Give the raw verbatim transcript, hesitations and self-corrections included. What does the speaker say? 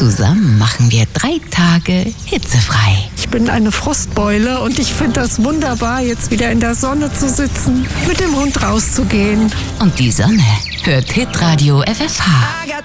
Zusammen machen wir drei Tage hitzefrei. Ich bin eine Frostbeule und ich finde das wunderbar, jetzt wieder in der Sonne zu sitzen, mit dem Hund rauszugehen. Und die Sonne hört Hitradio F F H.